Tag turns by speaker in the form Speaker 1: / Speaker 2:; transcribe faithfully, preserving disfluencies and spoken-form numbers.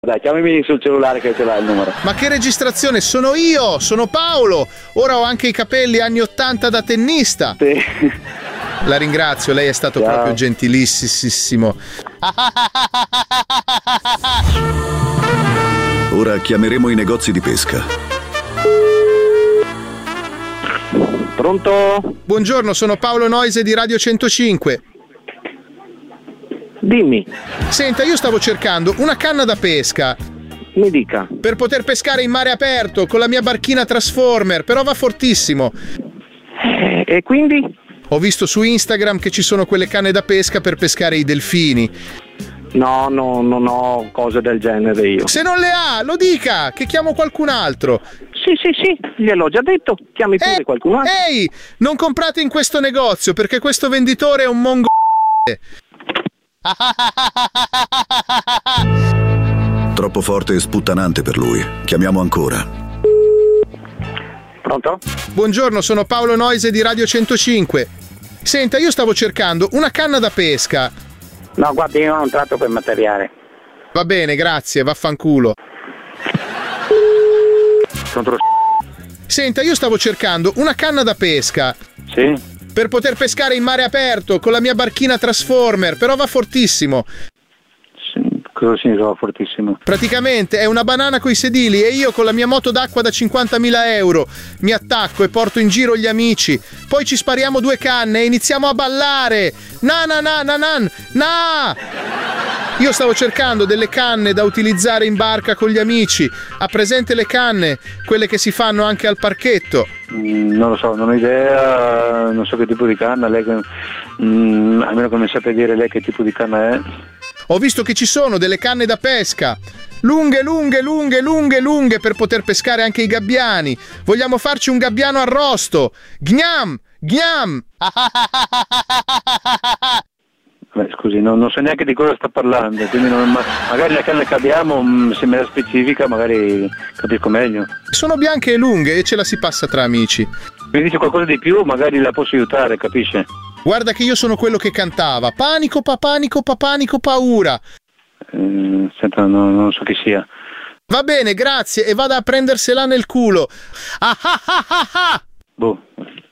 Speaker 1: Dai, chiamami sul cellulare che ce l'hai il numero.
Speaker 2: Ma che registrazione? Sono io, sono Paolo. Ora ho anche i capelli anni ottanta da tennista.
Speaker 1: Sì.
Speaker 2: La ringrazio, lei è stato
Speaker 1: Ciao.
Speaker 2: proprio gentilissimo.
Speaker 3: Ora chiameremo i negozi di pesca.
Speaker 1: Pronto?
Speaker 2: Buongiorno, sono Paolo Noise di Radio centocinque.
Speaker 1: Dimmi,
Speaker 2: Senta, io stavo cercando una canna da pesca
Speaker 1: mi dica.
Speaker 2: per poter pescare in mare aperto con la mia barchina Transformer, però va fortissimo.
Speaker 1: Eh, e quindi?
Speaker 2: Ho visto su Instagram che ci sono quelle canne da pesca per pescare i delfini.
Speaker 1: No, no, non ho cose del genere io.
Speaker 2: Se non le ha, lo dica, che chiamo qualcun altro.
Speaker 1: Sì, sì, sì, gliel'ho già detto. Chiami pure
Speaker 2: Ehi,
Speaker 1: qualcun altro.
Speaker 2: Ehi, non comprate in questo negozio perché questo venditore è un mongo.
Speaker 3: Troppo forte e sputtanante per lui. Chiamiamo ancora.
Speaker 1: Pronto?
Speaker 2: Buongiorno, sono Paolo Noise di Radio centocinque. Senta, io stavo cercando una canna da pesca.
Speaker 1: No, guardi, io non tratto per materiale.
Speaker 2: Va bene, grazie, vaffanculo.
Speaker 1: Contro...
Speaker 2: Senta, io stavo cercando una canna da pesca
Speaker 1: Sì?
Speaker 2: per poter pescare in mare aperto con la mia barchina Transformer, però va fortissimo.
Speaker 1: Sì, cosa significa fortissimo?
Speaker 2: Praticamente è una banana coi sedili e io con la mia moto d'acqua da cinquantamila euro mi attacco e porto in giro gli amici. Poi ci spariamo due canne e iniziamo a ballare. Na na na na na na. Io stavo cercando delle canne da utilizzare in barca con gli amici. Ha presente le canne? Quelle che si fanno anche al parchetto.
Speaker 1: Mm, non lo so, non ho idea, non so che tipo di canna, lei, mm, almeno che mi sappia dire lei che tipo di canna è.
Speaker 2: Ho visto che ci sono delle canne da pesca. Lunghe, lunghe, lunghe, lunghe, lunghe per poter pescare anche i gabbiani. Vogliamo farci un gabbiano arrosto. Gnam, gnam.
Speaker 1: Beh, scusi, non, non so neanche di cosa sta parlando, quindi non, ma, magari la canna che abbiamo, mh, se me la specifica, magari capisco meglio.
Speaker 2: Sono bianche e lunghe e ce la si passa tra amici.
Speaker 1: Mi dice qualcosa di più, magari la posso aiutare, capisce?
Speaker 2: Guarda che io sono quello che cantava. Panico, pa panico, pa panico, paura.
Speaker 1: Eh, senta, no, non so chi sia.
Speaker 2: Va bene, grazie, e vada a prendersela nel culo. Ah ah ah ah ah.
Speaker 1: Boh.